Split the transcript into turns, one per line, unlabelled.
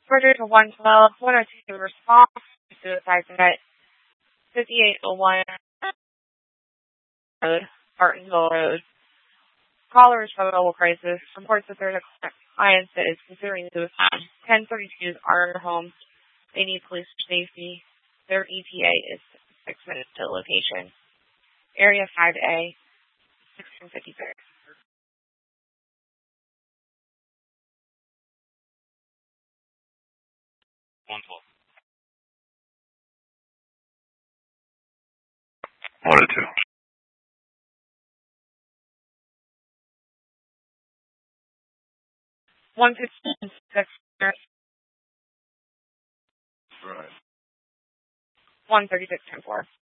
Murder to 112, 102 response to suicide threat, 5801 Road, Bartonville Road. Caller is from a mobile crisis. Reports that there's a client that is considering suicide. 1032 is Armour Home. They need police for safety. Their ETA is 6 minutes to the location. Area 5A, 1656.
112.
102.
115, 6,
Right.
136, 10-4.